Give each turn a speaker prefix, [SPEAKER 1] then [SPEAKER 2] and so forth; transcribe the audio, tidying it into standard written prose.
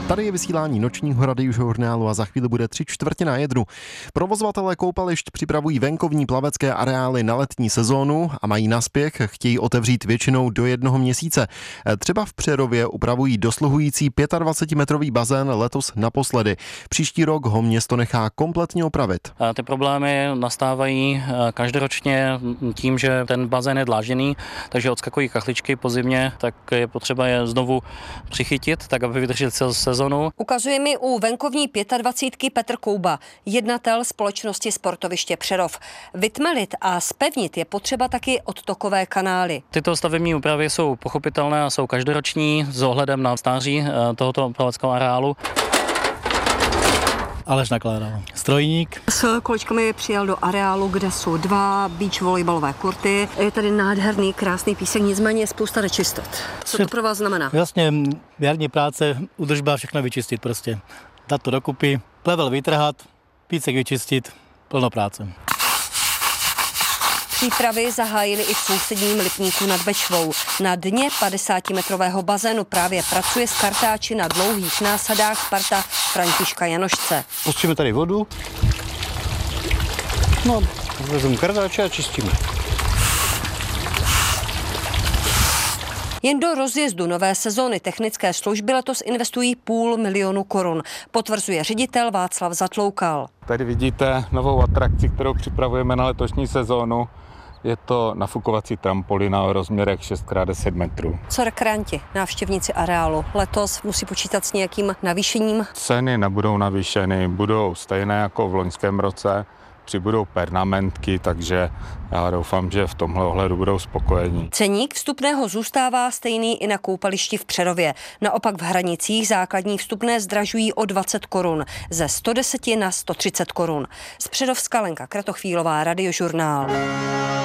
[SPEAKER 1] Tady je vysílání nočního radiožurnálu a za chvíli bude 3/4. Provozovatelé koupališť připravují venkovní plavecké areály na letní sezónu a mají naspěch, chtějí otevřít většinou do 1 měsíce. Třeba v Přerově upravují dosluhující 25-metrový bazén letos naposledy. Příští rok ho město nechá kompletně opravit.
[SPEAKER 2] Ty problémy nastávají každoročně tím, že ten bazén je dlážděný, takže odskakují kachličky po zimě, tak je potřeba je znovu přichytit, tak aby vydržel celou sezonu.
[SPEAKER 3] Ukazuje mi u venkovní 25 Petr Kouba, jednatel společnosti Sportoviště Přerov. Vytmelit a zpevnit je potřeba taky odtokové kanály.
[SPEAKER 2] Tyto stavební úpravy jsou pochopitelné a jsou každoroční s ohledem na stáří tohoto plaveckého areálu.
[SPEAKER 4] Aleš nakládal. Strojník.
[SPEAKER 3] S kolečkami přijel do areálu, kde jsou 2 beach volejbalové kurty. Je tady nádherný, krásný písek, nicméně je spousta nečistot. Co to pro vás znamená?
[SPEAKER 4] Vlastně jarní práce, údržba, všechno vyčistit prostě. Dát to dokupy, plevel vytrhat, písek vyčistit, plno práce.
[SPEAKER 3] Přípravy zahájily i v sousedním Lipníku nad Bečvou. Na dně 50-metrového bazénu právě pracuje s kartáči na dlouhých násadách parta Františka Janošce.
[SPEAKER 5] Pustíme tady vodu. No, vezmu kartáče a čistíme.
[SPEAKER 3] Jen do rozjezdu nové sezóny technické služby letos investují 500 000 korun, potvrzuje ředitel Václav Zatloukal.
[SPEAKER 6] Tady vidíte novou atrakci, kterou připravujeme na letošní sezónu. Je to nafukovací trampolína o rozměrech 6x10 metrů.
[SPEAKER 3] Co rekreanti, návštěvníci areálu, letos musí počítat s nějakým navýšením?
[SPEAKER 6] Ceny nebudou navýšeny, budou stejné jako v loňském roce. Přibudou pernamentky, takže já doufám, že v tomhle ohledu budou spokojení.
[SPEAKER 3] Ceník vstupného zůstává stejný i na koupališti v Přerově. Naopak v Hranicích základní vstupné zdražují o 20 korun, ze 110 na 130 korun. Z Přerovska Lenka Kratochvílová, Radiožurnál.